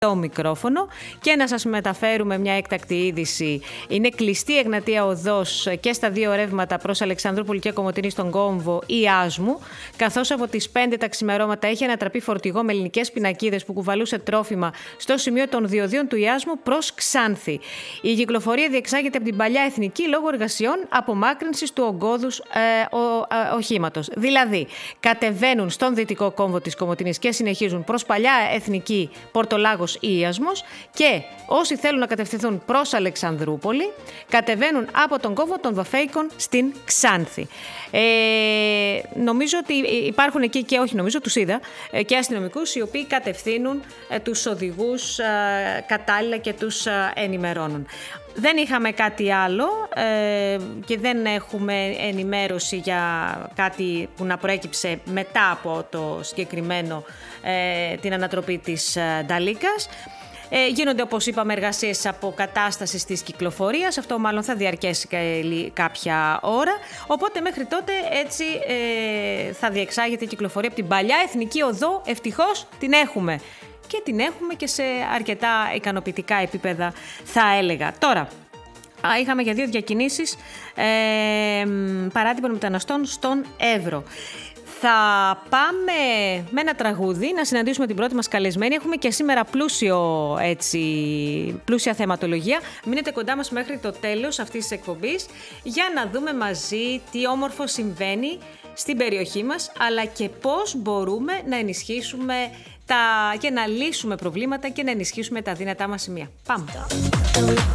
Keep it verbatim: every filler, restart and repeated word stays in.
το μικρόφωνο και να σας μεταφέρουμε μια έκτακτη είδηση. Είναι κλειστή η Εγνατία Οδός και στα δύο ρεύματα προς Αλεξανδρούπολη και Κομοτηνή στον κόμβο ή Άσμου, καθώς από τις πέντε τα ξημερώματα έχει ανατραπεί φορτηγό με ελληνικές πινακίδες που κουβαλούσε τρόφιμα στο σημείο των διοδίων του Ιάσμου προς Ξάνθη. Η κυκλοφορία διεξάγεται από την παλιά Εθνική λόγω εργασιών απομάκρυνσης του ογκώδους ε, ο, ε, οχήματος. Δηλαδή, κατεβαίνουν στον δυτικό κόμβο της Κομοτηνής και συνεχίζουν προς παλιά Εθνική Πορτολάγος Ιάσμος και όσοι θέλουν να κατευθυνθούν προς Αλεξανδρούπολη κατεβαίνουν από τον κόμβο των Βαφέικων στην Ξάνθη. Ε, νομίζω ότι υπάρχουν εκεί και όχι νομίζω, τους είδα και αστυνομικούς οι οποίοι κατευθύνουν ε, τους οδηγούς ε, κατάλληλα και τους ε, ενημερώνουν. Δεν είχαμε κάτι άλλο ε, και δεν έχουμε ενημέρωση για κάτι που να προέκυψε μετά από το συγκεκριμένο ε, την ανατροπή της ε, Νταλίκας. Ε, γίνονται, όπως είπαμε, εργασίες αποκατάστασης της κυκλοφορίας. Αυτό μάλλον θα διαρκέσει κάποια ώρα. Οπότε μέχρι τότε έτσι ε, θα διεξάγεται η κυκλοφορία από την παλιά Εθνική Οδό. Ευτυχώς την έχουμε. Και την έχουμε και σε αρκετά ικανοποιητικά επίπεδα, θα έλεγα. Τώρα, είχαμε για δύο διακινήσεις ε, παράτυπων μεταναστών στον Εύρο. Θα πάμε με ένα τραγούδι να συναντήσουμε την πρώτη μας καλεσμένη. Έχουμε και σήμερα πλούσιο, έτσι, πλούσια θεματολογία. Μείνετε κοντά μας μέχρι το τέλος αυτής της εκπομπής για να δούμε μαζί τι όμορφο συμβαίνει στην περιοχή μας, αλλά και πώς μπορούμε να ενισχύσουμε τα, και να λύσουμε προβλήματα και να ενισχύσουμε τα δύνατά μας σημεία. Πάμε!